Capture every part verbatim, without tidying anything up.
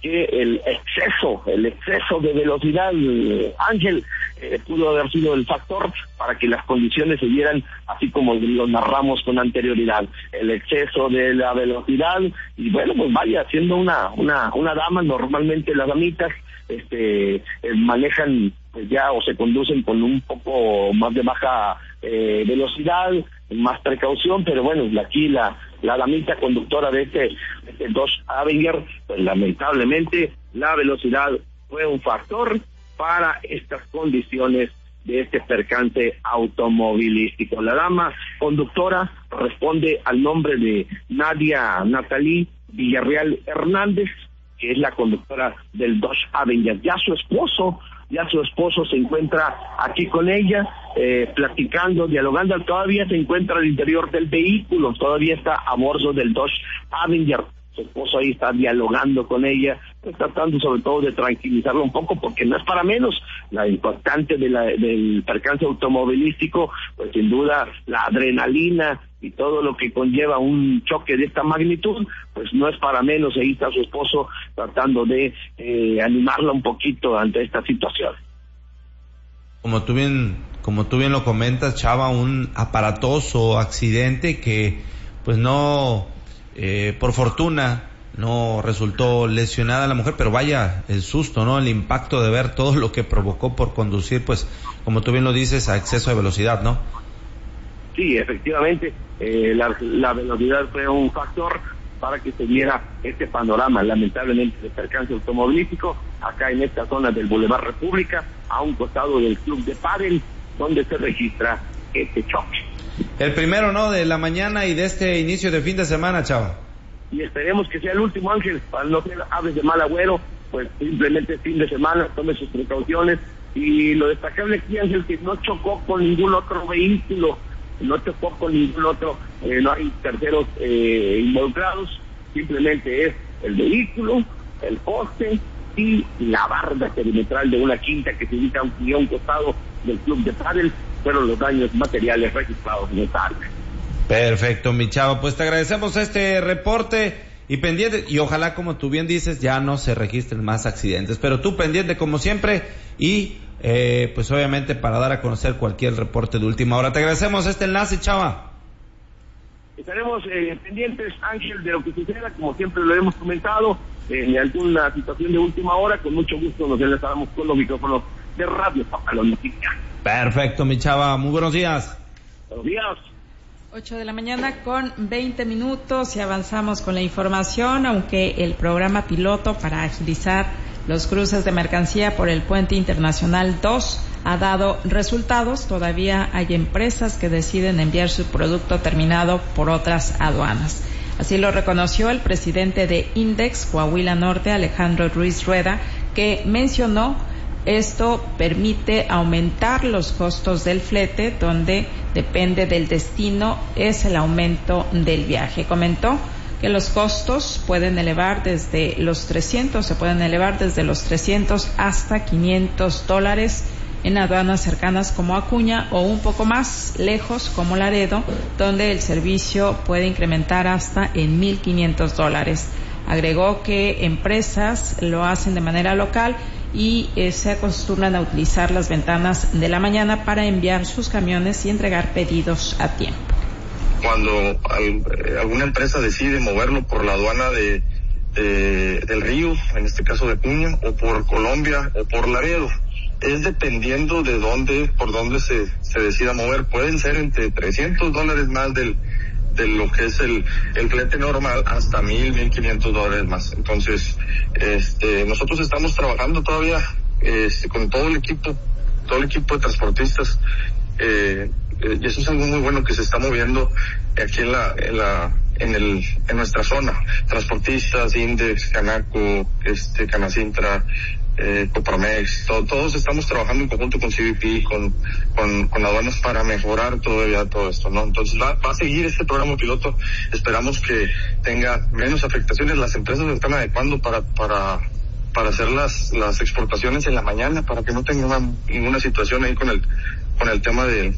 que el exceso, el exceso de velocidad, Ángel, eh, pudo haber sido el factor para que las condiciones se dieran así como lo narramos con anterioridad. El exceso de la velocidad, y bueno, pues vaya, siendo una, una, una dama, normalmente las damitas, este, eh, manejan pues ya o se conducen con un poco más de baja eh, velocidad, más precaución, pero bueno, aquí la, la damita conductora de este, de este Dodge Avenger, pues lamentablemente la velocidad fue un factor para estas condiciones de este percance automovilístico. La dama conductora responde al nombre de Nadia Natalie Villarreal Hernández, que es la conductora del Dodge Avenger. Ya su esposo, ya su esposo se encuentra aquí con ella, eh, platicando, dialogando, todavía se encuentra al interior del vehículo, todavía está a bordo del Dodge Avenger. Su esposo ahí está dialogando con ella, pues, tratando sobre todo de tranquilizarla un poco, porque no es para menos la importante de la, del percance automovilístico, pues sin duda la adrenalina y todo lo que conlleva un choque de esta magnitud, pues no es para menos. Ahí está su esposo tratando de eh, animarla un poquito ante esta situación. Como tú bien, como tú bien lo comentas, Chava, un aparatoso accidente que pues no, eh, por fortuna no resultó lesionada la mujer, pero vaya el susto, ¿no? El impacto de ver todo lo que provocó por conducir, pues como tú bien lo dices, a exceso de velocidad, ¿no? Sí, efectivamente, eh, la, la velocidad fue un factor para que se diera este panorama, lamentablemente, de percance automovilístico, acá en esta zona del Boulevard República, a un costado del club de pádel, donde se registra este choque. El primero, ¿no?, de la mañana y de este inicio de fin de semana, Chava. Y esperemos que sea el último, Ángel, para no ser aves de mal agüero, pues simplemente fin de semana, tome sus precauciones, y lo destacable aquí, Ángel, que no chocó con ningún otro vehículo, no chocó con ningún otro, eh, no hay terceros eh, involucrados, simplemente es el vehículo, el poste y la barda perimetral de una quinta que se ubica a un costado del club de pádel, fueron los daños materiales registrados en esta área. Perfecto, mi Chava, pues te agradecemos este reporte y pendiente, y ojalá, como tú bien dices, ya no se registren más accidentes, pero tú pendiente como siempre y eh, pues obviamente para dar a conocer cualquier reporte de última hora. Te agradecemos este enlace, Chava. Estaremos eh, pendientes, Ángel, de lo que suceda, como siempre lo hemos comentado, en alguna situación de última hora, con mucho gusto nos enlazamos con los micrófonos de Radio Papalón Noticias. Perfecto, mi Chava, muy buenos días. Buenos días. ocho de la mañana con veinte minutos y avanzamos con la información, aunque el programa piloto para agilizar los cruces de mercancía por el Puente Internacional dos ha dado resultados, todavía hay empresas que deciden enviar su producto terminado por otras aduanas. Así lo reconoció el presidente de Index Coahuila Norte, Alejandro Ruiz Rueda, que mencionó esto permite aumentar los costos del flete, donde depende del destino es el aumento del viaje. Comentó que los costos pueden elevar desde los trescientos, se pueden elevar desde los trescientos hasta quinientos dólares en aduanas cercanas como Acuña o un poco más lejos como Laredo, donde el servicio puede incrementar hasta en mil quinientos dólares. Agregó que empresas lo hacen de manera local y eh, se acostumbran a utilizar las ventanas de la mañana para enviar sus camiones y entregar pedidos a tiempo. Cuando al, eh, alguna empresa decide moverlo por la aduana de, de del Río, en este caso de Acuña, o por Colombia o por Laredo, es dependiendo de dónde, por dónde se, se decida mover. Pueden ser entre trescientos dólares más del de lo que es el, el flete normal hasta mil, mil quinientos dólares más. Entonces, este, nosotros estamos trabajando todavía, este, con todo el equipo, todo el equipo de transportistas, eh, eh, y eso es algo muy bueno que se está moviendo aquí en la, en la, en el, en nuestra zona. Transportistas, Index, Canaco, este, Canacintra, eh, Coparmex, todo, todos estamos trabajando en conjunto con C B P, con, con, con aduanas para mejorar todavía todo esto, ¿no? Entonces va, va a seguir este programa piloto, esperamos que tenga menos afectaciones, las empresas se están adecuando para, para, para hacer las, las exportaciones en la mañana, para que no tengan ninguna situación ahí con el, con el tema de,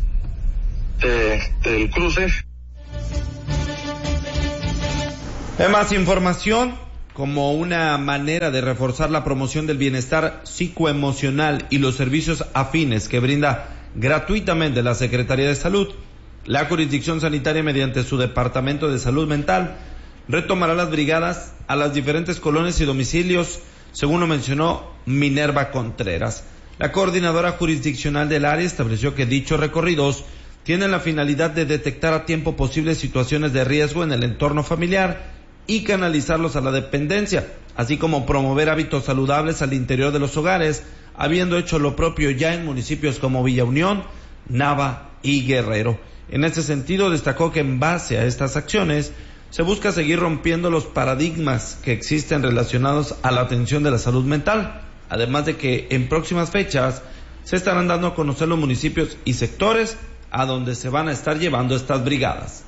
de, del cruce. Hay más información. como una manera de reforzar la promoción del bienestar psicoemocional y los servicios afines que brinda gratuitamente la Secretaría de Salud, la jurisdicción sanitaria, mediante su Departamento de Salud Mental, retomará las brigadas a las diferentes colonias y domicilios, según lo mencionó Minerva Contreras. La coordinadora jurisdiccional del área estableció que dichos recorridos tienen la finalidad de detectar a tiempo posibles situaciones de riesgo en el entorno familiar y canalizarlos a la dependencia, así como promover hábitos saludables al interior de los hogares, habiendo hecho lo propio ya en municipios como Villa Unión, Nava y Guerrero. En este sentido, destacó que en base a estas acciones se busca seguir rompiendo los paradigmas que existen relacionados a la atención de la salud mental, además de que en próximas fechas se estarán dando a conocer los municipios y sectores a donde se van a estar llevando estas brigadas.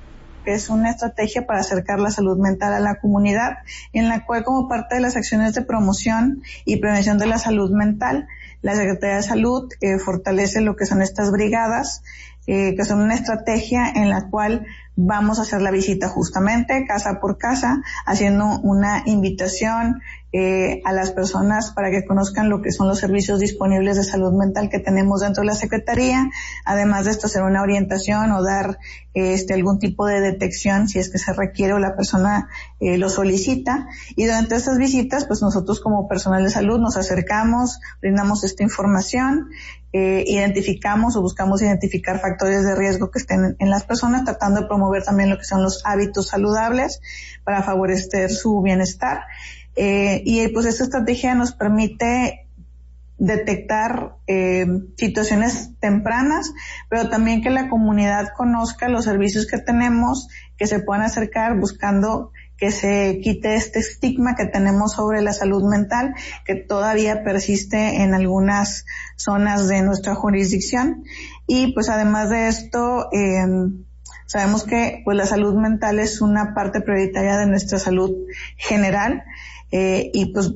Es una estrategia para acercar la salud mental a la comunidad, en la cual, como parte de las acciones de promoción y prevención de la salud mental, la Secretaría de Salud eh, fortalece lo que son estas brigadas, eh, que son una estrategia en la cual vamos a hacer la visita justamente casa por casa, haciendo una invitación eh, a las personas para que conozcan lo que son los servicios disponibles de salud mental que tenemos dentro de la Secretaría. Además de esto, hacer una orientación o dar este algún tipo de detección si es que se requiere o la persona eh, lo solicita. Y durante estas visitas, pues nosotros como personal de salud nos acercamos, brindamos esta información, eh, identificamos o buscamos identificar factores de riesgo que estén en las personas, tratando de promover también lo que son los hábitos saludables para favorecer su bienestar. Eh, y pues esta estrategia nos permite detectar eh, situaciones tempranas, pero también que la comunidad conozca los servicios que tenemos, que se puedan acercar buscando que se quite este estigma que tenemos sobre la salud mental, que todavía persiste en algunas zonas de nuestra jurisdicción. Y pues además de esto, eh, sabemos que pues la salud mental es una parte prioritaria de nuestra salud general, eh, y pues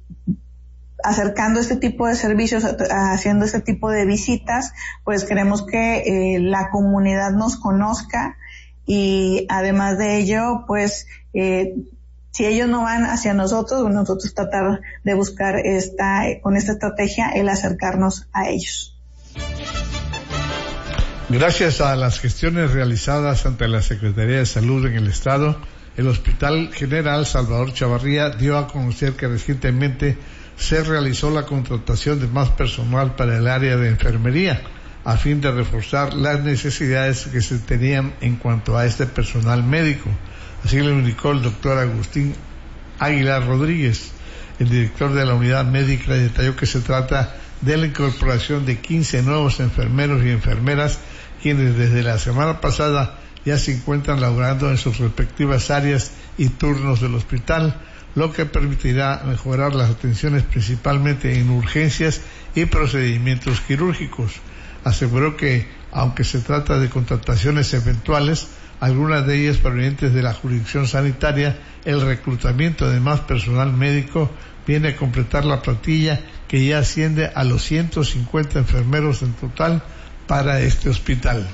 acercando este tipo de servicios, haciendo este tipo de visitas, pues queremos que eh, la comunidad nos conozca, y además de ello, pues eh, si ellos no van hacia nosotros, nosotros tratar de buscar esta, con esta estrategia, el acercarnos a ellos. Gracias a las gestiones realizadas ante la Secretaría de Salud en el Estado, el Hospital General Salvador Chavarría dio a conocer que recientemente se realizó la contratación de más personal para el área de enfermería, a fin de reforzar las necesidades que se tenían en cuanto a este personal médico. Así lo indicó el doctor Agustín Aguilar Rodríguez, el director de la unidad médica, y detalló que se trata de la incorporación de quince nuevos enfermeros y enfermeras, quienes desde la semana pasada ya se encuentran laborando en sus respectivas áreas y turnos del hospital, lo que permitirá mejorar las atenciones principalmente en urgencias y procedimientos quirúrgicos. Aseguró que, aunque se trata de contrataciones eventuales, algunas de ellas provenientes de la jurisdicción sanitaria, el reclutamiento de más personal médico viene a completar la plantilla que ya asciende a los ciento cincuenta enfermeros en total para este hospital.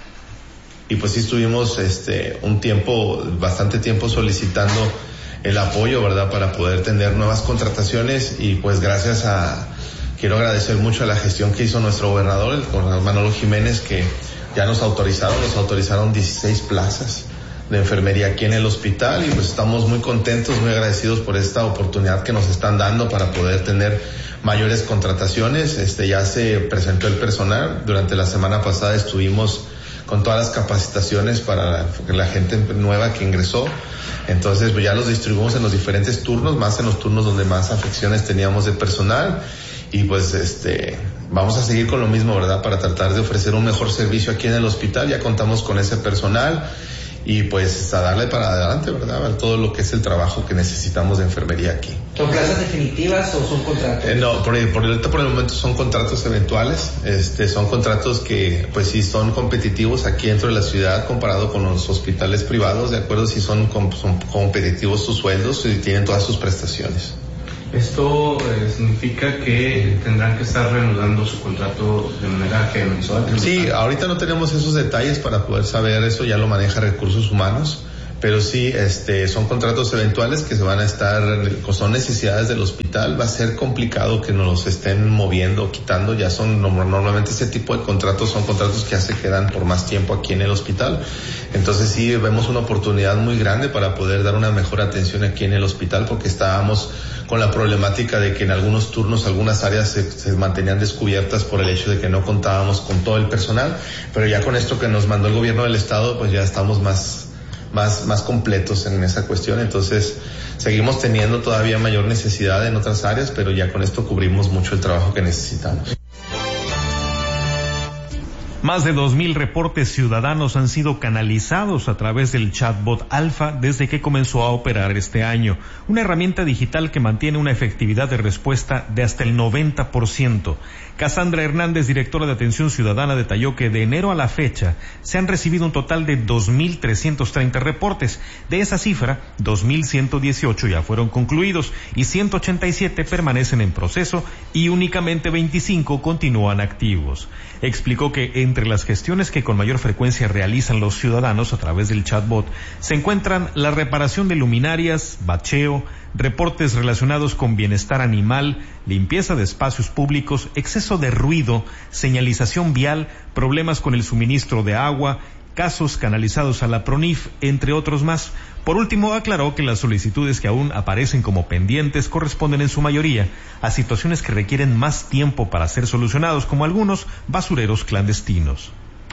Y pues sí estuvimos este un tiempo, bastante tiempo solicitando el apoyo, ¿verdad?, para poder tener nuevas contrataciones, y pues gracias a, quiero agradecer mucho a la gestión que hizo nuestro gobernador, el coronel Manolo Jiménez, que ya nos autorizaron, nos autorizaron dieciséis plazas de enfermería aquí en el hospital, y pues estamos muy contentos, muy agradecidos por esta oportunidad que nos están dando para poder tener mayores contrataciones. Este ya se presentó el personal, durante la semana pasada estuvimos con todas las capacitaciones para la, la gente nueva que ingresó. Entonces pues ya los distribuimos en los diferentes turnos, más en los turnos donde más afecciones teníamos de personal, y pues este vamos a seguir con lo mismo, ¿verdad?, para tratar de ofrecer un mejor servicio aquí en el hospital. Ya contamos con ese personal y pues a darle para adelante, ¿verdad?, a todo lo que es el trabajo que necesitamos de enfermería aquí. ¿Son plazas definitivas o son contratos? Eh, no, por, por, el, por el momento son contratos eventuales, este, son contratos que pues sí son competitivos aquí dentro de la ciudad comparado con los hospitales privados, de acuerdo, si son, son competitivos sus sueldos y tienen todas sus prestaciones. Esto eh, significa que tendrán que estar reanudando su contrato de manera que mensual. Sí, ahorita no tenemos esos detalles para poder saber eso, ya lo maneja Recursos Humanos, pero sí, este, son contratos eventuales que se van a estar, son necesidades del hospital, va a ser complicado que nos los estén moviendo, quitando, ya son, normalmente ese tipo de contratos son contratos que ya se quedan por más tiempo aquí en el hospital, entonces sí vemos una oportunidad muy grande para poder dar una mejor atención aquí en el hospital, porque estábamos con la problemática de que en algunos turnos, algunas áreas se, se mantenían descubiertas por el hecho de que no contábamos con todo el personal, pero ya con esto que nos mandó el gobierno del estado, pues ya estamos más, más, más completos en esa cuestión, entonces seguimos teniendo todavía mayor necesidad en otras áreas, pero ya con esto cubrimos mucho el trabajo que necesitamos. Más de dos mil reportes ciudadanos han sido canalizados a través del chatbot Alfa desde que comenzó a operar este año, una herramienta digital que mantiene una efectividad de respuesta de hasta el noventa por ciento. Cassandra Hernández, directora de Atención Ciudadana, detalló que de enero a la fecha se han recibido un total de dos mil trescientos treinta reportes. De esa cifra, dos mil ciento dieciocho ya fueron concluidos y ciento ochenta y siete permanecen en proceso y únicamente veinticinco continúan activos. Explicó que entre las gestiones que con mayor frecuencia realizan los ciudadanos a través del chatbot se encuentran la reparación de luminarias, bacheo, reportes relacionados con bienestar animal, limpieza de espacios públicos, exceso de ruido, señalización vial, problemas con el suministro de agua, casos canalizados a la PRONIF, entre otros más. Por último, aclaró que las solicitudes que aún aparecen como pendientes corresponden en su mayoría a situaciones que requieren más tiempo para ser solucionados, como algunos basureros clandestinos.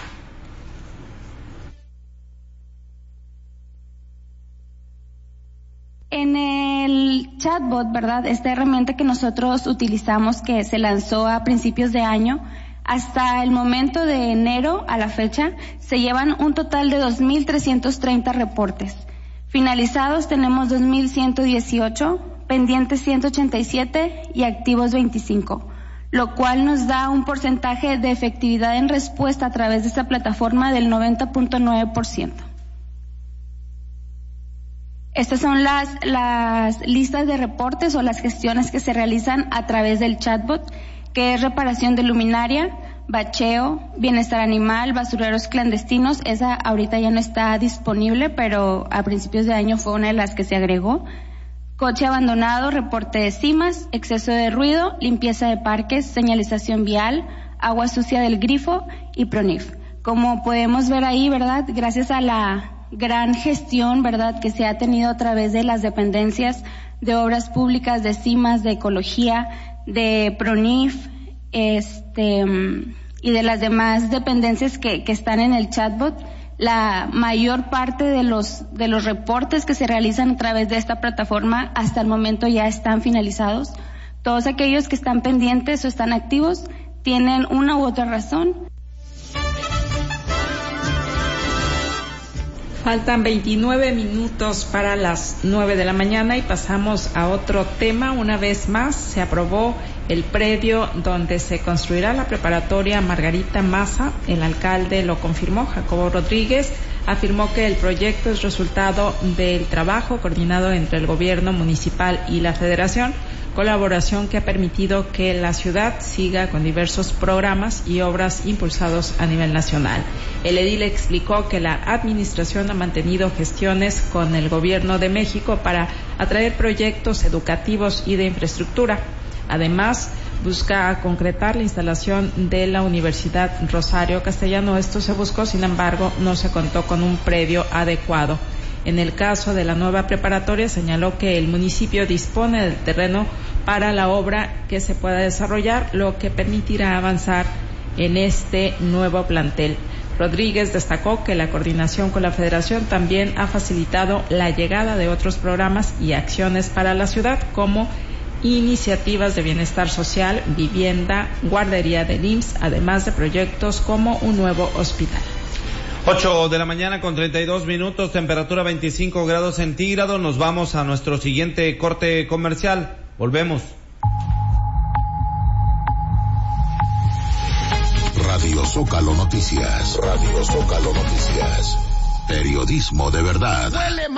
En el chatbot, ¿verdad? Esta herramienta que nosotros utilizamos, que se lanzó a principios de año, hasta el momento de enero a la fecha, se llevan un total de dos mil trescientos treinta reportes. Finalizados tenemos dos mil ciento dieciocho, pendientes ciento ochenta y siete y activos veinticinco, lo cual nos da un porcentaje de efectividad en respuesta a través de esta plataforma del noventa punto nueve por ciento. Estas son las, las listas de reportes o las gestiones que se realizan a través del chatbot, que es reparación de luminaria, bacheo, bienestar animal, basureros clandestinos. Esa ahorita ya no está disponible, pero a principios de año fue una de las que se agregó. Coche abandonado, reporte de cimas, exceso de ruido, limpieza de parques, señalización vial, agua sucia del grifo y PRONIF. Como podemos ver ahí, ¿verdad? Gracias a la gran gestión, ¿verdad?, que se ha tenido a través de las dependencias de obras públicas, de cimas, de ecología, de PRONIF, este, y de las demás dependencias que, que están en el chatbot, la mayor parte de los, de los reportes que se realizan a través de esta plataforma hasta el momento ya están finalizados. Todos aquellos que están pendientes o están activos tienen una u otra razón. Faltan veintinueve minutos para las nueve de la mañana y pasamos a otro tema. Una vez más se aprobó el predio donde se construirá la preparatoria Margarita Maza. El alcalde lo confirmó, Jacobo Rodríguez. Afirmó que el proyecto es resultado del trabajo coordinado entre el gobierno municipal y la federación, colaboración que ha permitido que la ciudad siga con diversos programas y obras impulsados a nivel nacional. El edil explicó que la administración ha mantenido gestiones con el gobierno de México para atraer proyectos educativos y de infraestructura. Además, busca concretar la instalación de la Universidad Rosario Castellano. Esto se buscó, sin embargo, no se contó con un predio adecuado. En el caso de la nueva preparatoria, señaló que el municipio dispone del terreno para la obra que se pueda desarrollar, lo que permitirá avanzar en este nuevo plantel. Rodríguez destacó que la coordinación con la Federación también ha facilitado la llegada de otros programas y acciones para la ciudad, como iniciativas de bienestar social, vivienda, guardería del I M S S, además de proyectos como un nuevo hospital. ocho de la mañana con treinta y dos minutos, temperatura veinticinco grados centígrados. Nos vamos a nuestro siguiente corte comercial. Volvemos. Radio Zócalo Noticias. Radio Zócalo Noticias. Periodismo de verdad. Huele